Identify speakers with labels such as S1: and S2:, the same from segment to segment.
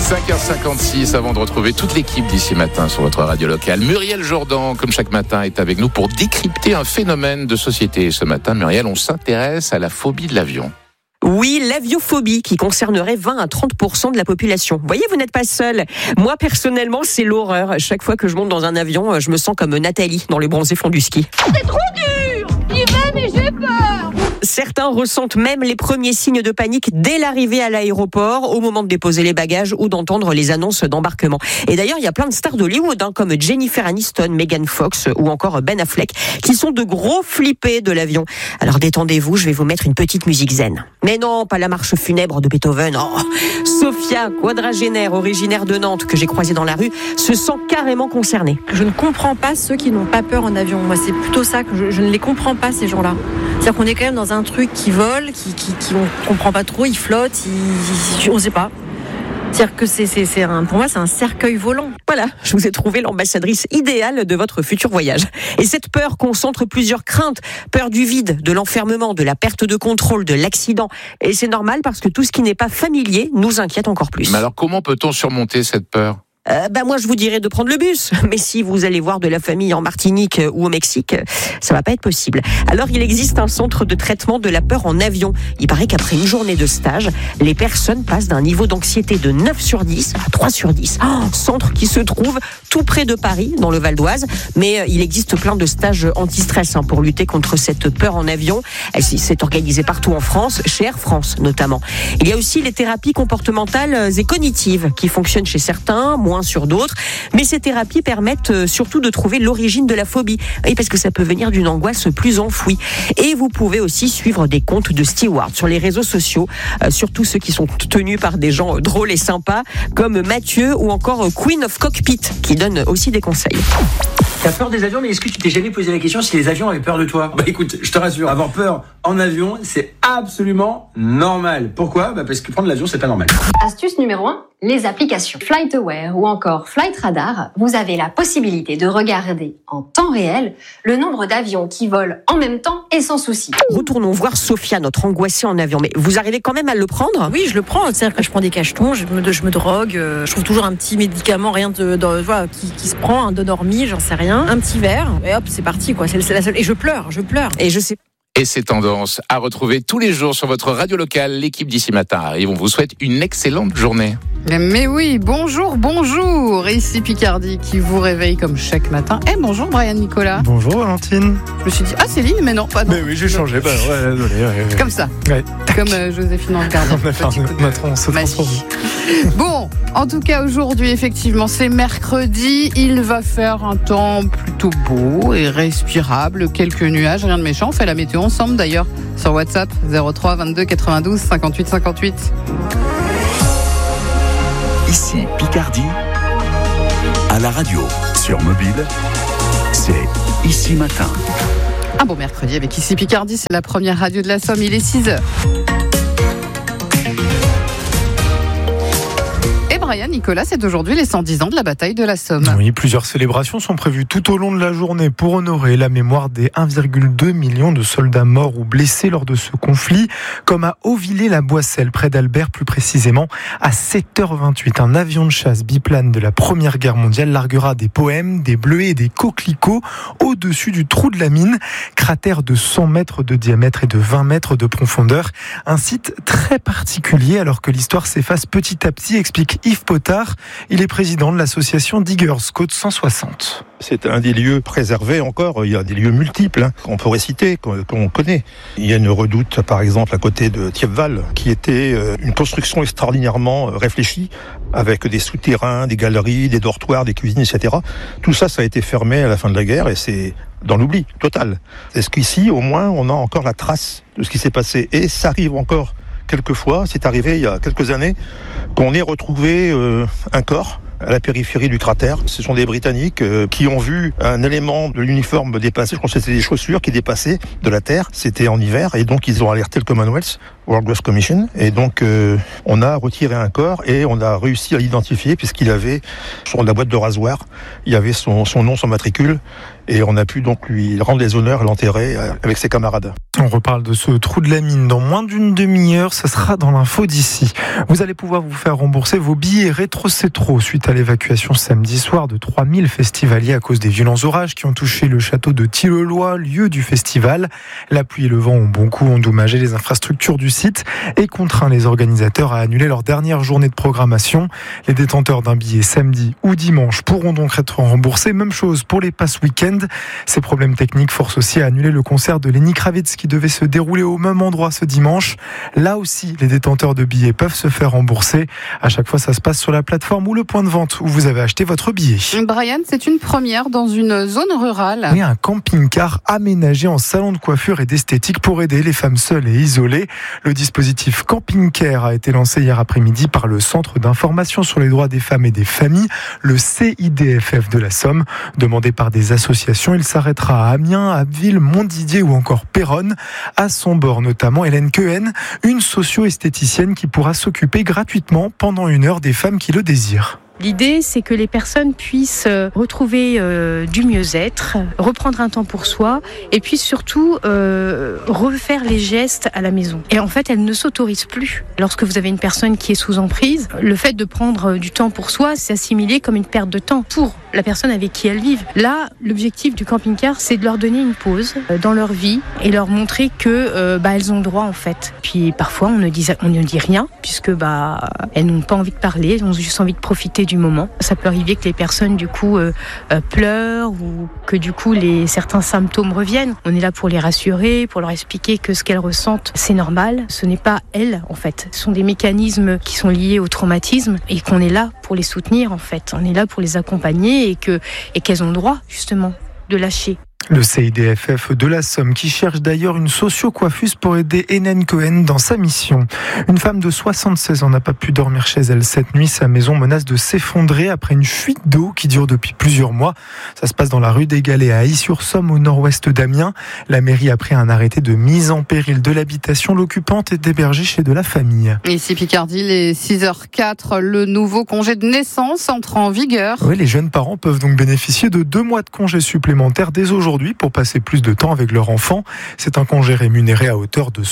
S1: 5h56 avant de retrouver toute l'équipe d'ici matin sur votre radio locale. Muriel Jourdan, comme chaque matin, est avec nous pour décrypter un phénomène de société. Ce matin, Muriel, on s'intéresse à la phobie de l'avion.
S2: Oui, l'aviophobie qui concernerait 20 à 30% de la population. Vous voyez, vous n'êtes pas seul. Moi, personnellement, c'est l'horreur. Chaque fois que je monte dans un avion, je me sens comme Nathalie dans les bronzés fonds du ski.
S3: C'est trop dur! J'y vais, mais j'ai peur!
S2: Certains ressentent même les premiers signes de panique dès l'arrivée à l'aéroport, au moment de déposer les bagages ou d'entendre les annonces d'embarquement. Et d'ailleurs, il y a plein de stars d'Hollywood, comme Jennifer Aniston, Megan Fox ou encore Ben Affleck, qui sont de gros flippés de l'avion. Alors détendez-vous, je vais vous mettre une petite musique zen. Mais non, pas la marche funèbre de Beethoven. Oh. Sophia, quadragénaire, originaire de Nantes, que j'ai croisée dans la rue, se sent carrément concernée.
S4: Je ne comprends pas ceux qui n'ont pas peur en avion. Moi, c'est plutôt ça que je ne les comprends pas, ces gens-là. C'est-à-dire qu'on est quand même dans un truc qui vole, qui on comprend pas trop, il flotte, on sait pas. C'est-à-dire que pour moi, c'est un cercueil volant.
S2: Voilà, je vous ai trouvé l'ambassadrice idéale de votre futur voyage. Et cette peur concentre plusieurs craintes. Peur du vide, de l'enfermement, de la perte de contrôle, de l'accident. Et c'est normal parce que tout ce qui n'est pas familier nous inquiète encore plus.
S1: Mais alors, comment peut-on surmonter cette peur ?
S2: Moi je vous dirais de prendre le bus, mais si vous allez voir de la famille en Martinique ou au Mexique, ça va pas être possible. Alors il existe un centre de traitement de la peur en avion. Il paraît qu'après une journée de stage, les personnes passent d'un niveau d'anxiété de 9 sur 10 à 3 sur 10. Centre qui se trouve tout près de Paris, dans le Val d'Oise, mais il existe plein de stages anti-stress pour lutter contre cette peur en avion. C'est organisé partout en France, chez Air France notamment. Il y a aussi les thérapies comportementales et cognitives qui fonctionnent chez certains, moins sur d'autres, mais ces thérapies permettent surtout de trouver l'origine de la phobie, oui, parce que ça peut venir d'une angoisse plus enfouie. Et vous pouvez aussi suivre des comptes de stewards sur les réseaux sociaux, surtout ceux qui sont tenus par des gens drôles et sympas, comme Mathieu ou encore Queen of Cockpit, qui donne aussi des conseils.
S5: T'as peur des avions, mais est-ce que tu t'es jamais posé la question si les avions avaient peur de toi ? Bah écoute, je te rassure, avoir peur en avion, c'est absolument normal. Pourquoi ? Parce que prendre l'avion, c'est pas normal.
S6: Astuce numéro 1, les applications FlightAware ou encore Flight Radar. Vous avez la possibilité de regarder en temps réel le nombre d'avions qui volent en même temps et sans souci.
S2: Retournons voir Sophia, notre angoissée en avion. Mais vous arrivez quand même à le prendre ?
S4: Oui, je le prends. C'est-à-dire que je prends des cachetons, je me drogue, je trouve toujours un petit médicament, rien voilà, qui se prend, un Donormi, j'en sais rien. Un petit verre, et hop, c'est parti, quoi. C'est la seule. Et je pleure. Et je sais.
S1: Et ces tendances à retrouver tous les jours sur votre radio locale. L'équipe d'ici matin arrive. On vous souhaite une excellente journée.
S7: Mais oui, bonjour, ici Picardie qui vous réveille comme chaque matin. Bonjour Brian Nicolas.
S8: Bonjour Valentine.
S7: Je me suis dit, Céline, mais non, pas non.
S8: Mais oui, j'ai changé, désolé.
S7: Comme ça,
S8: ouais.
S7: Comme Joséphine Anne-Gardien.
S8: On a fait on se transforme.
S7: Bon, en tout cas aujourd'hui, effectivement, c'est mercredi. Il va faire un temps plutôt beau et respirable. Quelques nuages, rien de méchant. On fait la météo ensemble d'ailleurs sur WhatsApp 03 22 92 58 58.
S9: Ici Picardie, à la radio, sur mobile, c'est Ici Matin.
S7: Un bon mercredi avec Ici Picardie, c'est la première radio de la Somme, il est 6h. Et Brian Nicolas, c'est aujourd'hui les 110 ans de la bataille de la Somme.
S8: Oui, plusieurs célébrations sont prévues tout au long de la journée pour honorer la mémoire des 1,2 million de soldats morts ou blessés lors de ce conflit, comme à Auvillers-la-Boisselle, près d'Albert plus précisément. À 7h28, un avion de chasse biplane de la Première Guerre mondiale larguera des poèmes, des bleuets et des coquelicots au-dessus du trou de la mine, cratère de 100 mètres de diamètre et de 20 mètres de profondeur. Un site très particulier alors que l'histoire s'efface petit à petit, explique Yves Potard. Il est président de l'association Diggers Côte 160.
S10: C'est un des lieux préservés encore. Il y a des lieux multiples qu'on pourrait citer, qu'on connaît. Il y a une redoute, par exemple, à côté de Thiepval, qui était une construction extraordinairement réfléchie, avec des souterrains, des galeries, des dortoirs, des cuisines, etc. Tout ça, ça a été fermé à la fin de la guerre et c'est dans l'oubli total. Est-ce qu'ici, au moins, on a encore la trace de ce qui s'est passé ? Et ça arrive encore quelquefois, c'est arrivé il y a quelques années, qu'on ait retrouvé un corps à la périphérie du cratère. Ce sont des Britanniques qui ont vu un élément de l'uniforme dépasser. Je crois que c'était des chaussures qui dépassaient de la terre. C'était en hiver et donc ils ont alerté le Commonwealth, World Weather Commission. Et donc on a retiré un corps et on a réussi à l'identifier puisqu'il avait sur la boîte de rasoir, il y avait son nom, son matricule. Et on a pu donc lui rendre les honneurs et l'enterrer avec ses camarades.
S8: On reparle de ce trou de la mine dans moins d'une demi-heure, ça sera dans l'info d'ici. Vous allez pouvoir vous faire rembourser vos billets rétro c'est trop suite à l'évacuation samedi soir de 3000 festivaliers à cause des violents orages qui ont touché le château de Tilleloy, lieu du festival. La pluie et le vent ont bon coup endommagé les infrastructures du site et contraint les organisateurs à annuler leur dernière journée de programmation. Les détenteurs d'un billet samedi ou dimanche pourront donc être remboursés. Même chose pour les passes week-end. Ces problèmes techniques forcent aussi à annuler le concert de Lenny Kravitz qui devait se dérouler au même endroit ce dimanche. Là aussi, les détenteurs de billets peuvent se faire rembourser. À chaque fois, ça se passe sur la plateforme ou le point de vente où vous avez acheté votre billet.
S7: Brian, c'est une première dans une zone rurale.
S8: Oui, un camping-car aménagé en salon de coiffure et d'esthétique pour aider les femmes seules et isolées. Le dispositif Camping Care a été lancé hier après-midi par le Centre d'information sur les droits des femmes et des familles, le CIDFF de la Somme, demandé par des associations. Il s'arrêtera à Amiens, Abbeville, Montdidier ou encore Péronne. À son bord notamment Hélène Cohen, une socio-esthéticienne qui pourra s'occuper gratuitement pendant 1 heure des femmes qui le désirent.
S11: L'idée, c'est que les personnes puissent retrouver du mieux-être, reprendre un temps pour soi et puis surtout refaire les gestes à la maison. Et en fait, elles ne s'autorisent plus. Lorsque vous avez une personne qui est sous emprise, le fait de prendre du temps pour soi, c'est assimilé comme une perte de temps pour la personne avec qui elles vivent. Là, l'objectif du camping-car, c'est de leur donner une pause dans leur vie et leur montrer que elles ont le droit en fait. Puis parfois, on ne dit rien puisque elles n'ont pas envie de parler, elles ont juste envie de profiter du moment. Ça peut arriver que les personnes du coup pleurent ou que du coup certains symptômes reviennent. On est là pour les rassurer, pour leur expliquer que ce qu'elles ressentent, c'est normal. Ce n'est pas elles en fait. Ce sont des mécanismes qui sont liés au traumatisme et qu'on est là pour les soutenir en fait. On est là pour les accompagner et qu'elles ont le droit justement de lâcher.
S8: Le CIDFF de la Somme qui cherche d'ailleurs une socio-coiffeuse pour aider Hélène Cohen dans sa mission. Une femme de 76 ans n'a pas pu dormir chez elle cette nuit. Sa maison menace de s'effondrer après une fuite d'eau qui dure depuis plusieurs mois. Ça se passe dans la rue des Galets à Issy-sur-Somme au nord-ouest d'Amiens. La mairie a pris un arrêté de mise en péril de l'habitation. L'occupante est hébergée chez de la famille.
S7: Ici Picardie, il est 6h04. Le nouveau congé de naissance entre en vigueur.
S8: Oui, les jeunes parents peuvent donc bénéficier de 2 mois de congé supplémentaires dès aujourd'hui pour passer plus de temps avec leur enfant. C'est un congé rémunéré à hauteur de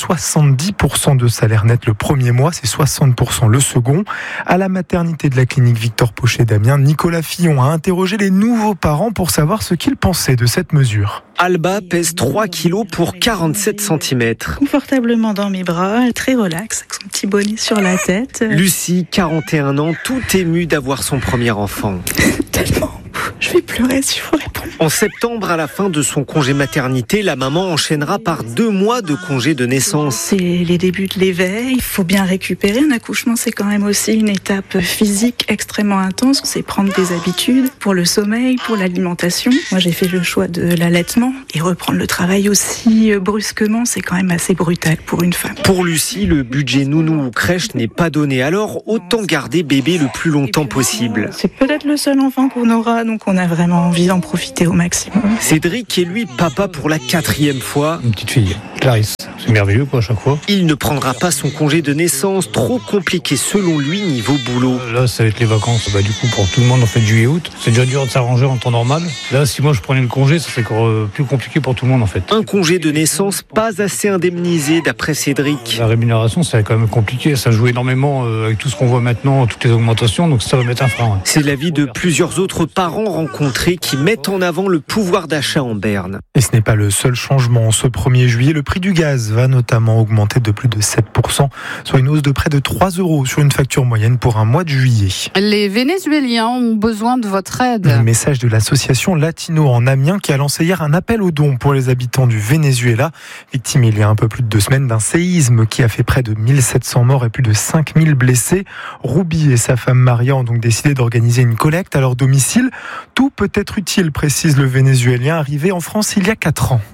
S8: 70% de salaire net le premier mois, c'est 60% le second. À la maternité de la clinique Victor Pochet d'Amiens, Nicolas Fillon a interrogé les nouveaux parents pour savoir ce qu'ils pensaient de cette mesure.
S12: Alba pèse 3 kilos pour 47 cm.
S13: Confortablement dans mes bras, très relax, avec son petit bonnet sur la tête.
S12: Lucie, 41 ans, tout émue d'avoir son premier enfant.
S13: Tellement. Je vais pleurer si je vous réponds.
S12: En septembre, à la fin de son congé maternité, la maman enchaînera par 2 mois de congé de naissance.
S13: C'est les débuts de l'éveil. Il faut bien récupérer. Un accouchement, c'est quand même aussi une étape physique extrêmement intense. C'est prendre des habitudes pour le sommeil, pour l'alimentation. Moi, j'ai fait le choix de l'allaitement. Et reprendre le travail aussi brusquement, c'est quand même assez brutal pour une femme.
S12: Pour Lucie, le budget nounou ou crèche n'est pas donné. Alors, autant garder bébé le plus longtemps possible.
S13: C'est peut-être le seul enfant qu'on aura, donc on a vraiment envie d'en profiter au maximum.
S12: Cédric est lui papa pour la 4e fois.
S14: Une petite fille, Clarisse. C'est merveilleux à chaque fois.
S12: Il ne prendra pas son congé de naissance, trop compliqué selon lui niveau boulot.
S14: Là, ça va être les vacances. Du coup, pour tout le monde, en fait, juillet-août, c'est déjà dur de s'arranger en temps normal. Là, si moi je prenais le congé, ça serait encore plus compliqué pour tout le monde en fait.
S12: Un congé de naissance pas assez indemnisé d'après Cédric.
S14: La rémunération, c'est quand même compliqué. Ça joue énormément avec tout ce qu'on voit maintenant, toutes les augmentations, donc ça va mettre un frein. Ouais.
S12: C'est l'avis de plusieurs autres parents rencontrés qui mettent en avant le pouvoir d'achat en berne.
S8: Et ce n'est pas le seul changement. Ce 1er juillet, le prix du gaz va notamment augmenter de plus de 7%, soit une hausse de près de 3 € sur une facture moyenne pour un mois de juillet.
S7: Les Vénézuéliens ont besoin de votre aide.
S8: Un message de l'association Latino en Amiens qui a lancé hier un appel aux dons pour les habitants du Venezuela, victime il y a un peu plus de 2 semaines d'un séisme qui a fait près de 1700 morts et plus de 5000 blessés. Ruby et sa femme Maria ont donc décidé d'organiser une collecte à leur domicile. Tout peut être utile, précise le Vénézuélien arrivé en France il y a 4 ans.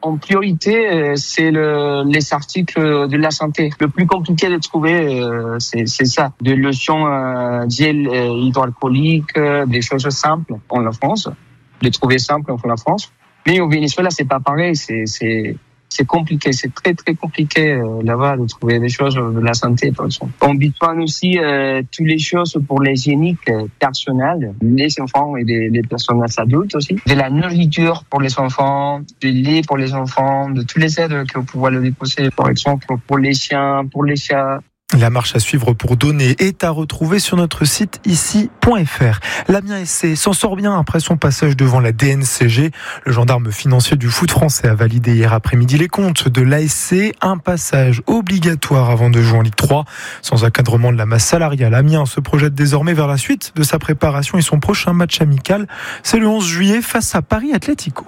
S15: en priorité, c'est les articles de la santé. Le plus compliqué de trouver, c'est ça. Des lotions gel hydroalcoolique, des choses simples en France. De trouver simple en France. Mais au Venezuela, c'est pas pareil. C'est compliqué. C'est très, très compliqué là-bas de trouver des choses de la santé, par exemple. On besoin aussi toutes les choses pour l'hygiénique personnelle, les enfants et les personnes adultes aussi. De la nourriture pour les enfants, du lait pour les enfants, de tous les aides que vous pouvez le déposer, par exemple, pour les chiens, pour les chats.
S8: La marche à suivre pour donner est à retrouver sur notre site ici.fr. L'Amiens SC s'en sort bien après son passage devant la DNCG. Le gendarme financier du foot français a validé hier après-midi les comptes de l'ASC. Un passage obligatoire avant de jouer en Ligue 3. Sans encadrement de la masse salariale, Amiens se projette désormais vers la suite de sa préparation et son prochain match amical. C'est le 11 juillet face à Paris Atlético.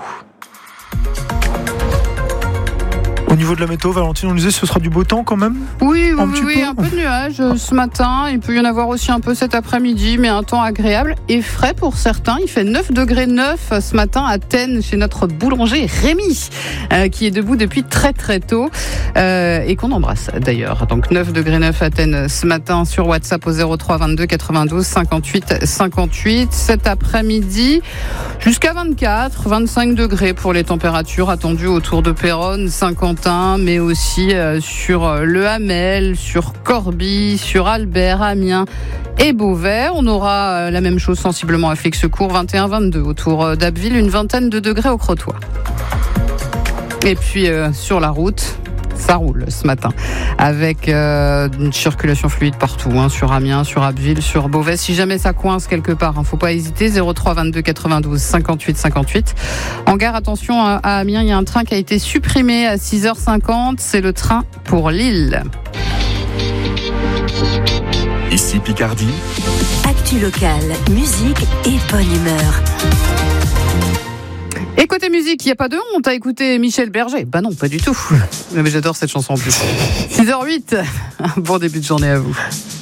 S8: Au niveau de la météo, Valentine, on disait ce sera du beau temps quand même ?
S7: Oui, un peu de nuages ce matin. Il peut y en avoir aussi un peu cet après-midi, mais un temps agréable et frais pour certains. Il fait 9 degrés 9 ce matin à Athènes chez notre boulanger Rémi, qui est debout depuis très très tôt et qu'on embrasse d'ailleurs. Donc 9 degrés 9 à Athènes ce matin sur WhatsApp au 03 22 92 58 58. Cet après-midi, jusqu'à 24, 25 degrés pour les températures attendues autour de Péronne, Saint-Quentin, mais aussi sur le Hamel, sur Corbie, sur Albert, Amiens et Beauvais. On aura la même chose sensiblement à Flixecourt, 21-22 autour d'Abbeville, une vingtaine de degrés au Crotoy. Et puis sur la route, ça roule ce matin avec une circulation fluide partout, sur Amiens, sur Abbeville, sur Beauvais. Si jamais ça coince quelque part, faut pas hésiter, 03 22 92 58 58. En gare, attention, à Amiens, il y a un train qui a été supprimé à 6h50, c'est le train pour Lille.
S9: Ici Picardie.
S16: Actu locale, musique et bonne humeur.
S7: Et côté musique, il n'y a pas de honte à écouter Michel Berger. Bah non, pas du tout. Mais j'adore cette chanson en plus. 6h08, bon début de journée à vous.